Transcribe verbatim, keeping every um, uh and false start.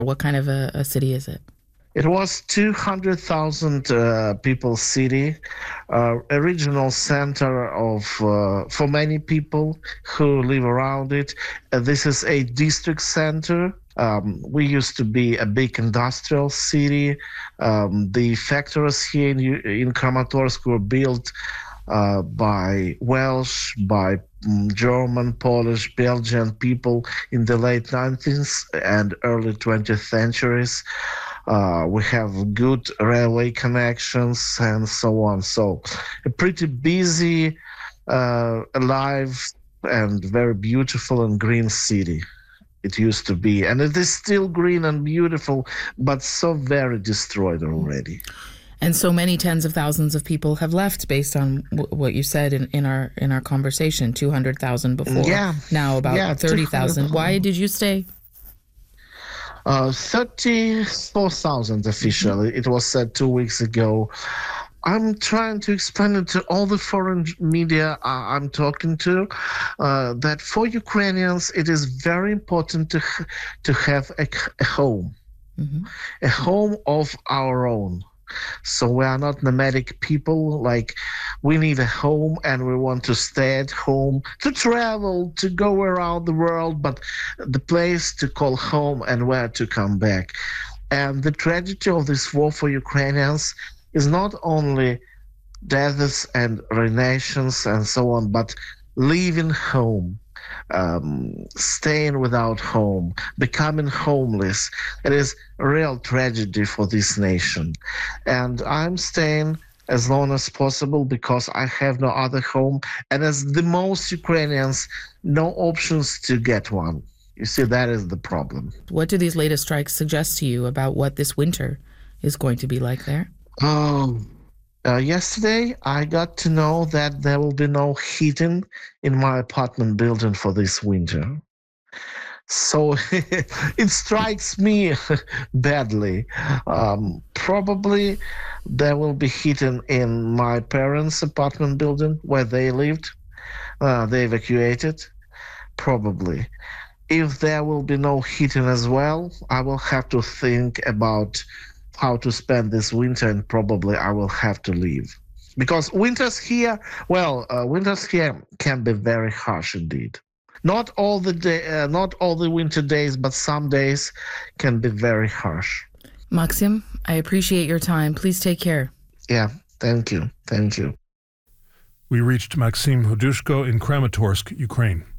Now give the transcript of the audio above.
What kind of a, a city is it? It was two hundred thousand uh, people city, uh, a regional center of uh, for many people who live around it. Uh, this is a district center. Um, we used to be a big industrial city. Um, the factories here in, in Kramatorsk were built uh, by Welsh, by um, German, Polish, Belgian people in the late nineteenth and early twentieth centuries. Uh, we have good railway connections and so on. So a pretty busy, uh, alive, and very beautiful and green city it used to be. And it is still green and beautiful, but so very destroyed already. And so many tens of thousands of people have left based on w- what you said in, in our in our conversation, two hundred thousand before, yeah. now about yeah, thirty thousand. Why did you stay? Uh, thirty-four thousand officially. Mm-hmm. It was said two weeks ago. I'm trying to explain it to all the foreign media uh, I'm talking to, uh, that for Ukrainians, it is very important to to have a, a home, mm-hmm. a home of our own. So we are not nomadic people. Like, we need a home and we want to stay at home, to travel, to go around the world, but the place to call home and where to come back. And the tragedy of this war for Ukrainians is not only deaths and renations and so on, but leaving home. Um, staying without home, becoming homeless. It is a real tragedy for this nation. And I'm staying as long as possible because I have no other home. And as the most Ukrainians, no options to get one. You see, that is the problem. What do these latest strikes suggest to you about what this winter is going to be like there? Um, Uh, yesterday, I got to know that there will be no heating in my apartment building for this winter. So it strikes me badly. Um, probably there will be heating in my parents' apartment building where they lived. Uh, they evacuated. Probably. If there will be no heating as well, I will have to think about how to spend this winter, and probably I will have to leave. Because winters here, well, uh, winters here can be very harsh indeed. Not all the day, uh, not all the winter days, but some days can be very harsh. Maxim, I appreciate your time. Please take care. Yeah, thank you. Thank you. We reached Maxim Hodushko in Kramatorsk, Ukraine.